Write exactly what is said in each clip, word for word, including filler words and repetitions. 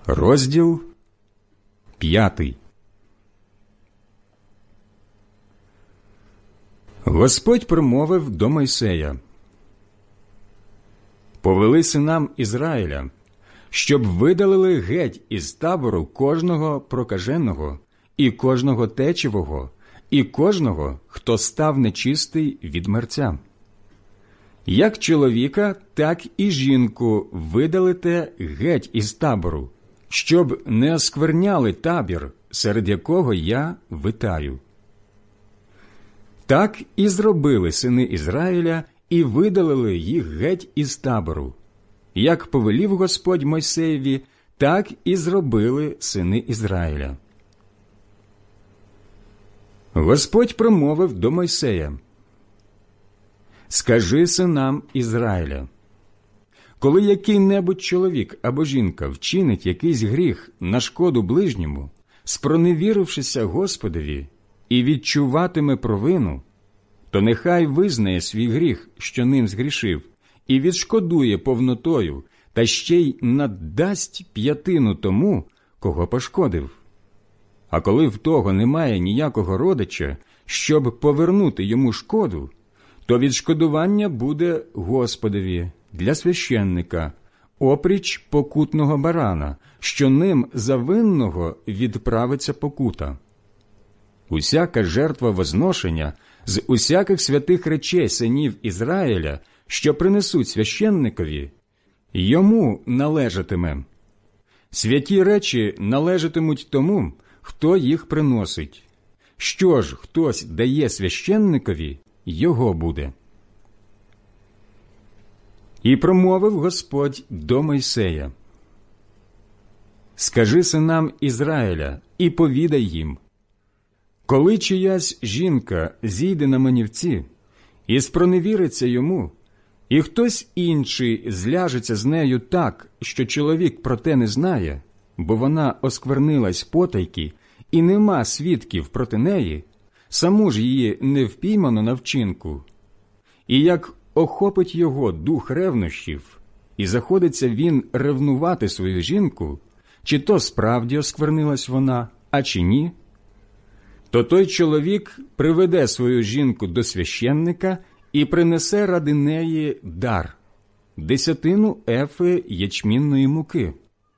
Розділ п'ятий. Господь промовив до Мойсея: «Повели синам Ізраїля, щоб видалили геть із табору кожного прокаженого, і кожного течевого, і кожного, хто став нечистий від мерця. Як чоловіка, так і жінку видалите геть із табору, щоб не оскверняли табір, серед якого я витаю». Так і зробили сини Ізраїля, і видалили їх геть із табору. Як повелів Господь Мойсеєві, так і зробили сини Ізраїля. Господь промовив до Мойсея: «Скажи синам Ізраїля: коли який-небудь чоловік або жінка вчинить якийсь гріх на шкоду ближньому, спроневірившися Господові, і відчуватиме провину, то нехай визнає свій гріх, що ним згрішив, і відшкодує повнотою, та ще й наддасть п'ятину тому, кого пошкодив. А коли в того немає ніякого родича, щоб повернути йому шкоду, то відшкодування буде Господові для священника, опріч покутного барана, що ним за винного відправиться покута. Усяка жертва возношення з усяких святих речей синів Ізраїля, що принесуть священникові, йому належатиме. Святі речі належатимуть тому, хто їх приносить. Що ж хтось дає священникові, його буде». І промовив Господь до Мойсея: «Скажи синам Ізраїля і повідай їм: коли чиясь жінка зійде на манівці і спроневіриться йому, і хтось інший зляжеться з нею так, що чоловік про те не знає, бо вона осквернилась потайки, і нема свідків проти неї, саму ж її не впіймано на вчинку, і як охопить його дух ревнощів, і заходиться він ревнувати свою жінку, чи то справді осквернилась вона, а чи ні, то той чоловік приведе свою жінку до священника і принесе ради неї дар – десятину ефи ячмінної муки.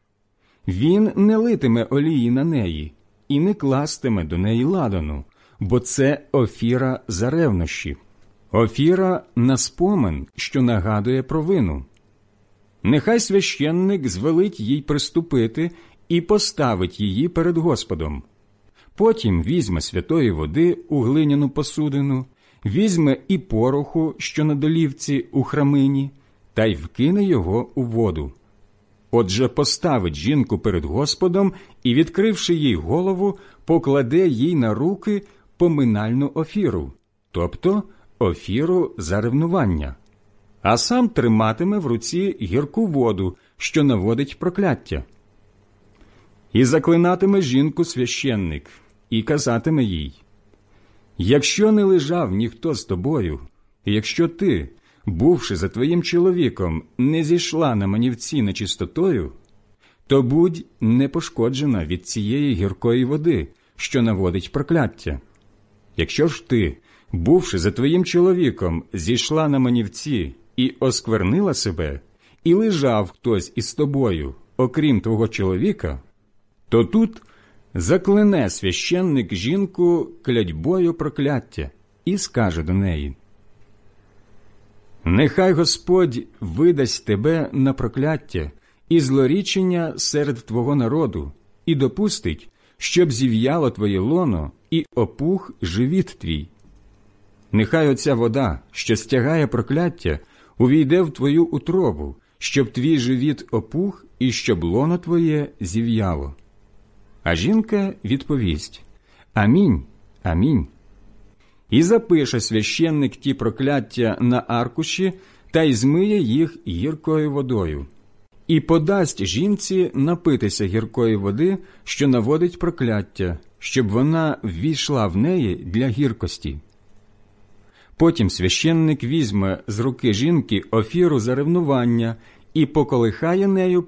Він не литиме олії на неї і не кластиме до неї ладану, бо це офіра за ревнощі, офіра на спомин, що нагадує провину. Нехай священник звелить їй приступити і поставить її перед Господом. Потім візьме святої води у глиняну посудину, візьме і пороху, що на долівці у храмині, та й вкине його у воду. Отже, поставить жінку перед Господом і, відкривши їй голову, покладе їй на руки поминальну офіру, тобто офіру за ревнування, а сам триматиме в руці гірку воду, що наводить прокляття. І заклинатиме жінку священник, і казатиме їй: якщо не лежав ніхто з тобою, і якщо ти, бувши за твоїм чоловіком, не зійшла на манівці нечистотою, то будь непошкоджена від цієї гіркої води, що наводить прокляття. Якщо ж ти, бувши за твоїм чоловіком, зійшла на манівці і осквернила себе, і лежав хтось із тобою, окрім твого чоловіка, то тут заклине священник жінку клятьбою прокляття і скаже до неї: «Нехай Господь видасть тебе на прокляття і злорічення серед твого народу, і допустить, щоб зів'яло твоє лоно і опух живіт твій. Нехай оця вода, що стягає прокляття, увійде в твою утробу, щоб твій живіт опух і щоб лоно твоє зів'яло». А жінка відповість: «Амінь, амінь». І запише священник ті прокляття на аркуші та й змиє їх гіркою водою. І подасть жінці напитися гіркої води, що наводить прокляття, щоб вона ввійшла в неї для гіркості. Потім священник візьме з руки жінки офіру за ревнування і поколихає нею